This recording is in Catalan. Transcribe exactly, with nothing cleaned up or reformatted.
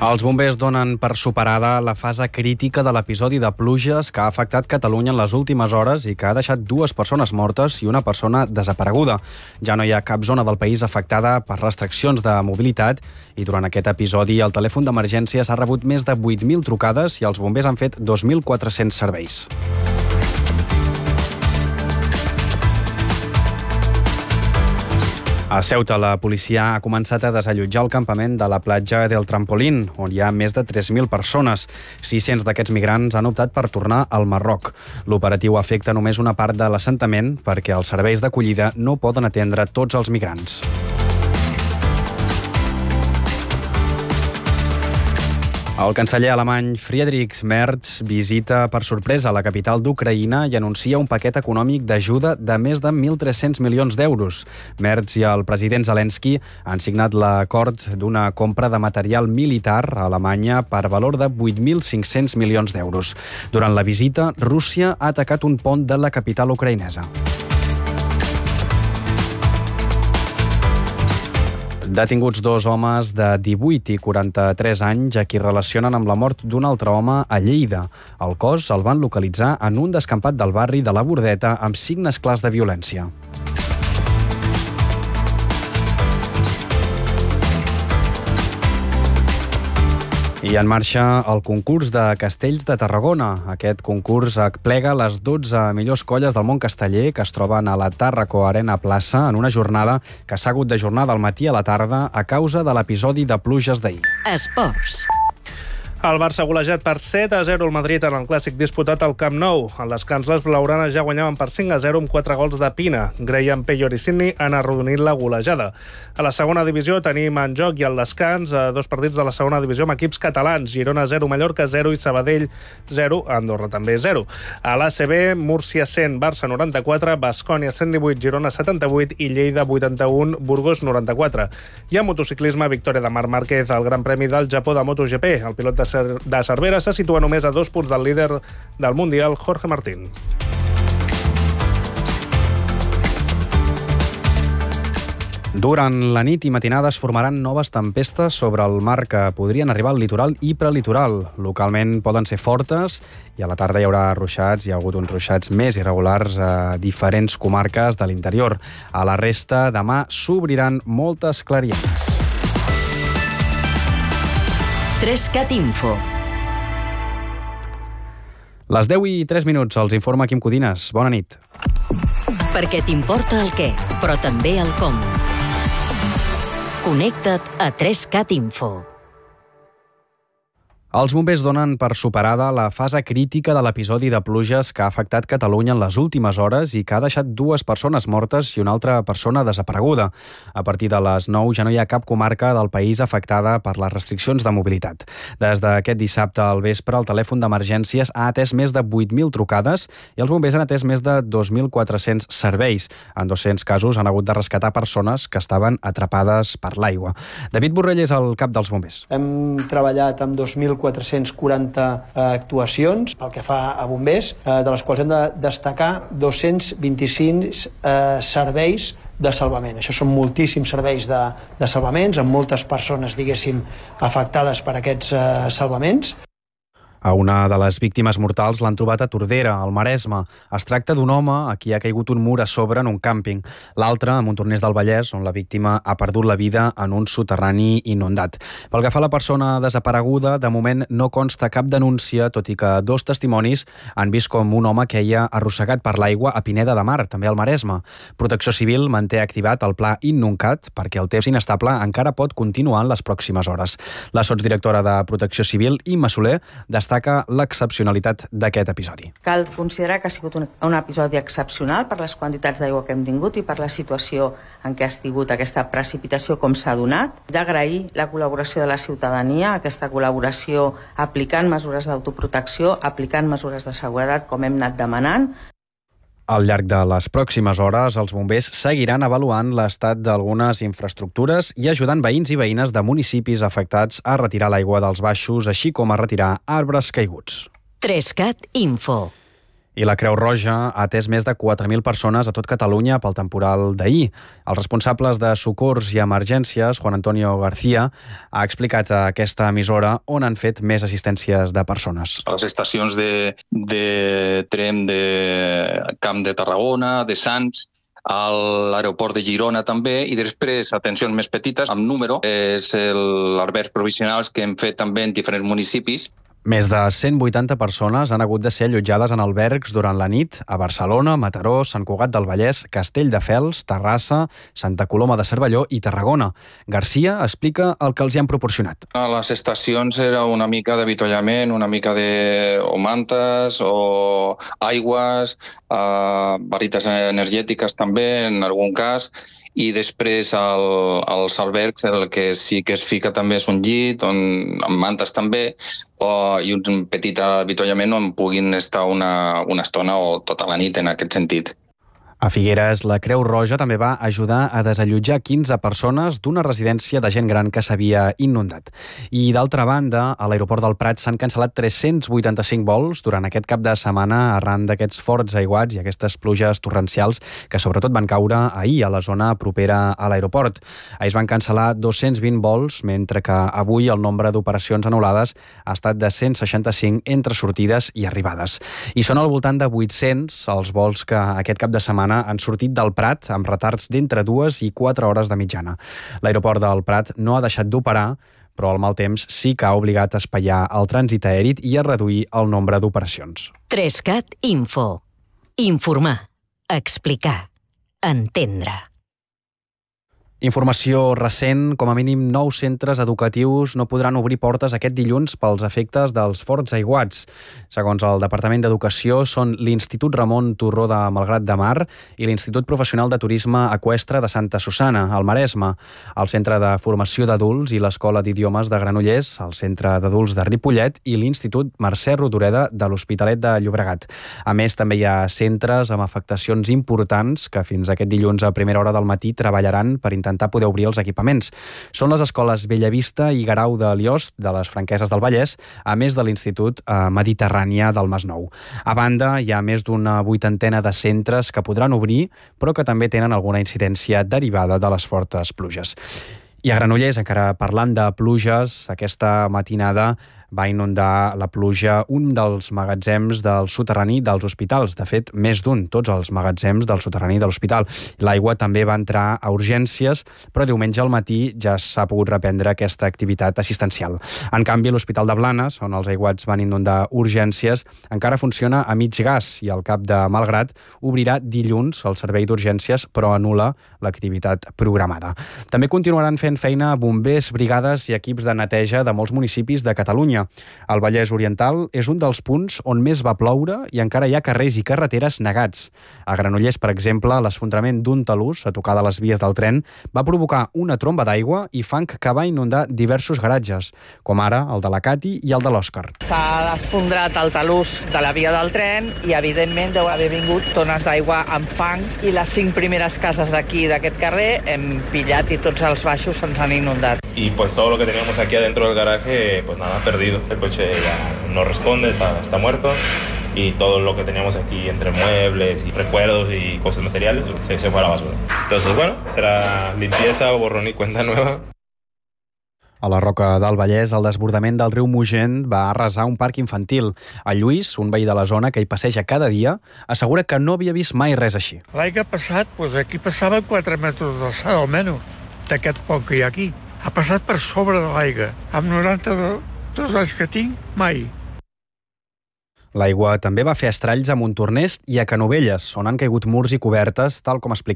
Els bombers donen per superada la fase crítica de l'episodi de pluges que ha afectat Catalunya en les últimes hores i que ha deixat dues persones mortes i una persona desapareguda. Ja no hi ha cap zona del país afectada per restriccions de mobilitat i durant aquest episodi el telèfon d'emergències ha rebut més de vuit mil trucades i els bombers han fet dos mil quatre-cents serveis. A Ceuta, la policia ha començat a desallotjar el campament de la platja del Trampolín, on hi ha més de tres mil persones. sis-cents d'aquests migrants han optat per tornar al Marroc. L'operatiu afecta només una part de l'assentament perquè els serveis d'acollida no poden atendre tots els migrants. El canceller alemany Friedrich Merz visita per sorpresa la capital d'Ucraïna i anuncia un paquet econòmic d'ajuda de més de mil tres-cents milions d'euros. Merz i el president Zelensky han signat l'acord d'una compra de material militar a Alemanya per valor de vuit mil cinc-cents milions d'euros. Durant la visita, Rússia ha atacat un pont de la capital ucraïnesa. Detinguts dos homes de divuit i quaranta-tres anys a qui relacionen amb la mort d'un altre home a Lleida. El cos el van localitzar en un descampat del barri de la Bordeta amb signes clars de violència. I en marxa el concurs de Castells de Tarragona. Aquest concurs aplega les dotze millors colles del món casteller que es troben a la Tàrraco Arena Plaça en una jornada que s'ha hagut d'ajornar del matí a la tarda a causa de l'episodi de pluges d'ahir. Esports. El Barça ha golejat per set a zero el Madrid en el clàssic disputat al Camp Nou. Al descans, les blaugranes ja guanyaven per cinc a zero amb quatre gols de Pina. Graham Payor i Sidney han arrodonit la golejada. A la segona divisió tenim en joc i al descans a dos partits de la segona divisió amb equips catalans. Girona zero, Mallorca zero i Sabadell zero, Andorra també zero. A l'A C B, Múrcia cent, Barça noranta-quatre, Baskonia cent divuit, Girona setanta-vuit i Lleida vuitanta-un, Burgos noranta-quatre. I a motociclisme, victòria de Marc Márquez al Gran Premi del Japó de MotoGP. El pilot de de Cervera se situa només a dos punts del líder del Mundial, Jorge Martín. Durant la nit i matinada es formaran noves tempestes sobre el mar que podrien arribar al litoral i prelitoral. Localment poden ser fortes i a la tarda hi haurà ruixats. Hi ha hagut uns ruixats més irregulars a diferents comarques de l'interior. A la resta, demà s'obriran moltes clarianes. Trescat Info. Les deu i tres minuts, els informa Quim Codines. Bona nit. Perquè t'importa el què, però també el com. Connecta't a Trescat Info. Els bombers donen per superada la fase crítica de l'episodi de pluges que ha afectat Catalunya en les últimes hores i que ha deixat dues persones mortes i una altra persona desapareguda. A partir de les nou ja no hi ha cap comarca del país afectada per les restriccions de mobilitat. Des d'aquest dissabte al vespre, el telèfon d'emergències ha atès més de vuit mil trucades i els bombers han atès més de dos mil quatre-cents serveis. En dos-cents casos han hagut de rescatar persones que estaven atrapades per l'aigua. David Borrell és el cap dels bombers. Hem treballat amb dos mil quatre-cents quaranta actuacions pel que fa a bombers, de les quals hem de destacar dos-cents vint-i-cinc eh, serveis de salvament. Això són moltíssims serveis de, de salvaments, amb moltes persones, diguéssim, afectades per aquests eh, salvaments. A una de les víctimes mortals l'han trobat a Tordera, al Maresme. Es tracta d'un home a qui ha caigut un mur a sobre en un càmping. L'altre, a Montornès del Vallès, on la víctima ha perdut la vida en un soterrani inundat. Pel que fa a la persona desapareguda, de moment no consta cap denúncia, tot i que dos testimonis han vist com un home queia arrossegat per l'aigua a Pineda de Mar, també al Maresme. Protecció Civil manté activat el pla Innuncat perquè el temps inestable encara pot continuar en les pròximes hores. La sotsdirectora de Protecció Civil, Imma Soler, destaca l'excepcionalitat d'aquest episodi. Cal considerar que ha sigut un, un episodi excepcional per les quantitats d'aigua que hem tingut i per la situació en què ha sigut aquesta precipitació com s'ha donat. D'agrair la col·laboració de la ciutadania, aquesta col·laboració aplicant mesures d'autoprotecció, aplicant mesures de seguretat com hem anat demanant. Al llarg de les pròximes hores, els bombers seguiran avaluant l'estat d'algunes infraestructures i ajudant veïns i veïnes de municipis afectats a retirar l'aigua dels baixos, així com a retirar arbres caiguts. Trescat Info. I la Creu Roja ha atès més de quatre mil persones a tot Catalunya pel temporal d'ahir. Els responsables de socors i emergències, Juan Antonio García, ha explicat a aquesta emissora on han fet més assistències de persones. A les estacions de, de tren de Camp de Tarragona, de Sants, a l'aeroport de Girona també, i després atencions més petites, amb número, és els albergs provisionals que hem fet també en diferents municipis. Més de cent vuitanta persones han hagut de ser allotjades en albergs durant la nit a Barcelona, Mataró, Sant Cugat del Vallès, Castelldefels, Terrassa, Santa Coloma de Cervelló i Tarragona. García explica el que els hi han proporcionat. A les estacions era una mica d'avituallament, una mica de o mantes o aigües, eh, varites energètiques també en algun cas, i després el, als albergs el que sí que es fica també és un llit, on, amb mantes també, o, i un petit avituallament on puguin estar una, una estona o tota la nit en aquest sentit. A Figueres, la Creu Roja també va ajudar a desallotjar quinze persones d'una residència de gent gran que s'havia inundat. I d'altra banda, a l'aeroport del Prat s'han cancel·lat tres-cents vuitanta-cinc vols durant aquest cap de setmana arran d'aquests forts aiguats i aquestes pluges torrencials que sobretot van caure ahir a la zona propera a l'aeroport. Ahir es van cancel·lar dos-cents vint vols, mentre que avui el nombre d'operacions anul·lades ha estat de cent seixanta-cinc entre sortides i arribades. I són al voltant de vuit-cents els vols que aquest cap de setmana han sortit del Prat amb retards d'entre dues i quatre hores de mitjana. L'aeroport del Prat no ha deixat d'operar, però el mal temps sí que ha obligat a espaiar el trànsit aeri i a reduir el nombre d'operacions. Trescat Info. Informar. Explicar. Entendre. Informació recent, com a mínim nou centres educatius no podran obrir portes aquest dilluns pels efectes dels forts aiguats. Segons el Departament d'Educació, són l'Institut Ramon Turró de Malgrat de Mar i l'Institut Professional de Turisme Eqüestre de Santa Susanna, al Maresme, el Centre de Formació d'Adults i l'Escola d'Idiomes de Granollers, el Centre d'Adults de Ripollet i l'Institut Mercè Rodoreda de l'Hospitalet de Llobregat. A més, també hi ha centres amb afectacions importants que fins aquest dilluns a primera hora del matí treballaran per intentar poder obrir els equipaments. Són les escoles Bellavista i Garau de Liost, de les Franqueses del Vallès, a més de l'Institut Mediterrània del Masnou. A banda, hi ha més d'una vuitantena de centres que podran obrir, però que també tenen alguna incidència derivada de les fortes pluges. I a Granollers, encara parlant de pluges, aquesta matinada va inundar la pluja un dels magatzems del soterrani dels hospitals. De fet, més d'un, tots els magatzems del soterrani de l'hospital. L'aigua també va entrar a urgències, però diumenge al matí ja s'ha pogut reprendre aquesta activitat assistencial. En canvi, l'Hospital de Blanes, on els aiguats van inundar urgències, encara funciona a mig gas i al cap de Malgrat obrirà dilluns el servei d'urgències, però anul·la l'activitat programada. També continuaran fent feina bombers, brigades i equips de neteja de molts municipis de Catalunya. El Vallès Oriental és un dels punts on més va ploure i encara hi ha carrers i carreteres negats. A Granollers, per exemple, l'esfondrament d'un talús a tocar de les vies del tren va provocar una tromba d'aigua i fang que va inundar diversos garatges, com ara el de la Cati i el de l'Òscar. S'ha esfondrat el talús de la via del tren i, evidentment, deu haver vingut tones d'aigua amb fang i les cinc primeres cases d'aquí, d'aquest carrer, hem pillat i tots els baixos se'ns han inundat. Y pues todo lo que teníamos aquí adentro del garaje, pues nada, perdido. El coche ya no responde, está, está muerto. Y todo lo que teníamos aquí entre muebles y recuerdos y cosas materiales se, se fue a la basura. Entonces, bueno, será limpieza o borrón y cuenta nueva. A la Roca del Vallès, el desbordament del riu Mugent va arrasar un parc infantil. El Lluís, un veí de la zona que hi passeja cada dia, assegura que no havia vist mai res així. L'any passat, doncs aquí passava quatre metres d'alçada, almenys, d'aquest pont que hi ha aquí. Ha passat per sobre de l'aigua. Amb noranta-dos anys que tinc, mai. L'aigua també va fer estralls a Montornès i a Canovelles, on han caigut murs i cobertes, tal com explicava